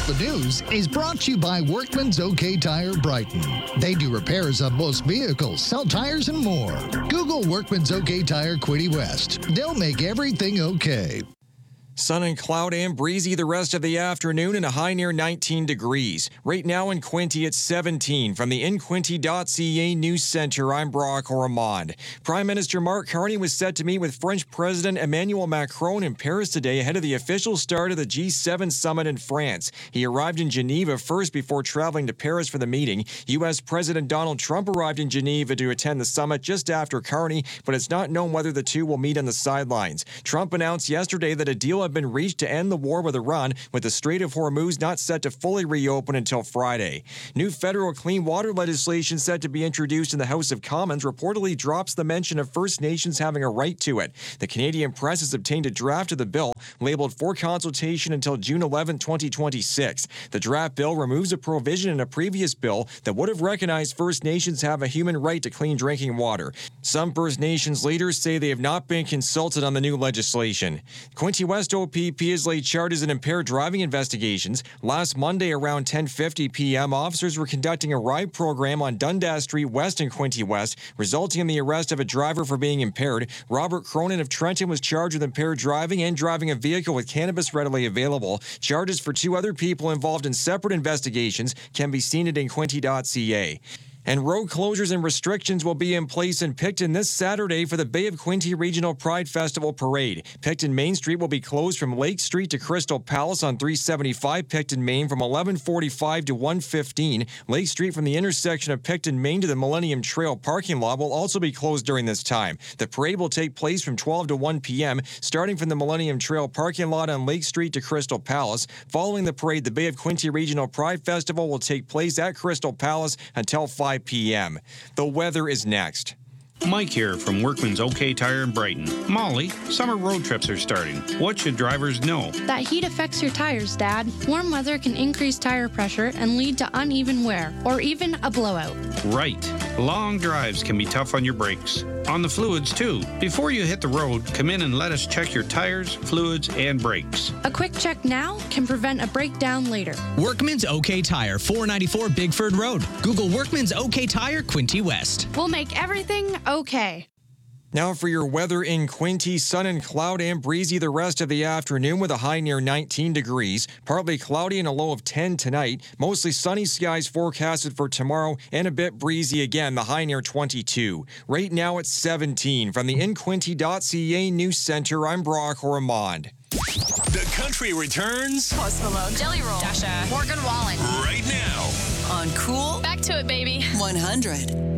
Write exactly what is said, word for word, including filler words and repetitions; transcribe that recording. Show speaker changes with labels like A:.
A: The news is brought to you by Workman's OK Tire Brighton. They do repairs on most vehicles, sell tires, and more. Google Workman's OK Tire Quinte West. They'll make everything okay.
B: Sun and cloud and breezy the rest of the afternoon and a high near nineteen degrees. Right now in Quinte, it's seventeen. From the in quinte dot c a News Center, I'm Brock Ormond. Prime Minister Mark Carney was set to meet with French President Emmanuel Macron in Paris today ahead of the official start of the G seven summit in France. He arrived in Geneva first before traveling to Paris for the meeting. U S President Donald Trump arrived in Geneva to attend the summit just after Carney, but it's not known whether the two will meet on the sidelines. Trump announced yesterday that a deal have been reached to end the war with Iran, with the Strait of Hormuz not set to fully reopen until Friday. New federal clean water legislation set to be introduced in the House of Commons reportedly drops the mention of First Nations having a right to it. The Canadian Press has obtained a draft of the bill labeled for consultation until June eleventh, twenty twenty-six. The draft bill removes a provision in a previous bill that would have recognized First Nations have a human right to clean drinking water. Some First Nations leaders say they have not been consulted on the new legislation. Quinte West O P P has laid charges in impaired driving investigations. Last Monday around ten fifty p.m., officers were conducting a ride program on Dundas Street West in Quinte West, resulting in the arrest of a driver for being impaired. Robert Cronin of Trenton was charged with impaired driving and driving a vehicle with cannabis readily available. Charges for two other people involved in separate investigations can be seen at in quinte dot c a. And road closures and restrictions will be in place in Picton this Saturday for the Bay of Quinte Regional Pride Festival Parade. Picton Main Street will be closed from Lake Street to Crystal Palace on three seventy-five Picton, Maine from eleven forty-five to one fifteen. Lake Street from the intersection of Picton, Maine to the Millennium Trail parking lot will also be closed during this time. The parade will take place from twelve to one p.m., starting from the Millennium Trail parking lot on Lake Street to Crystal Palace. Following the parade, the Bay of Quinte Regional Pride Festival will take place at Crystal Palace until five p.m. The weather is next.
C: Mike here from Workman's OK Tire in Brighton. Molly, summer road trips are starting. What should drivers know?
D: That heat affects your tires, Dad. Warm weather can increase tire pressure and lead to uneven wear, or even a blowout.
C: Right. Long drives can be tough on your brakes. On the fluids, too. Before you hit the road, come in and let us check your tires, fluids, and brakes.
D: A quick check now can prevent a breakdown later.
E: Workman's OK Tire, four ninety-four Bigford Road. Google Workman's OK Tire, Quinte West.
D: We'll make everything okay.
B: Now for your weather in Quinte, sun and cloud and breezy the rest of the afternoon with a high near nineteen degrees. Partly cloudy and a low of ten tonight. Mostly sunny skies forecasted for tomorrow and a bit breezy again, the high near twenty-two. Right now it's seventeen. From the in quinte dot c a News Center, I'm Brock Ormond.
F: The country returns.
G: Post Malone, Jelly Roll, Dasha, Morgan Wallen.
F: Right now.
G: On Cool. Back to it, baby. one hundred.